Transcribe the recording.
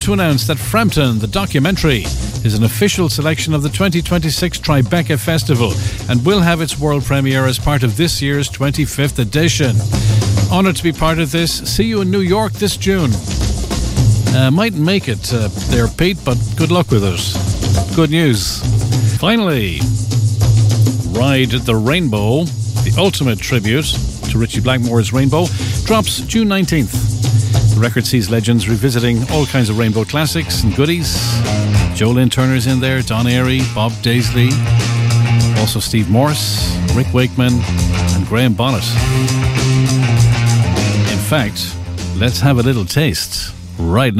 to announce that Frampton, the documentary, is an official selection of the 2026 Tribeca Festival and will have its world premiere as part of this year's 25th edition. Honoured to be part of this. See you in New York this June. Mightn't make it there, Pete, but good luck with it. Good news. Finally, Ride the Rainbow, the ultimate tribute to Ritchie Blackmore's Rainbow, drops June 19th. The record sees legends revisiting all kinds of Rainbow classics and goodies. Jolene Turner's in there, Don Airey, Bob Daisley, also Steve Morse, Rick Wakeman, and Graham Bonnet. In fact, let's have a little taste right now.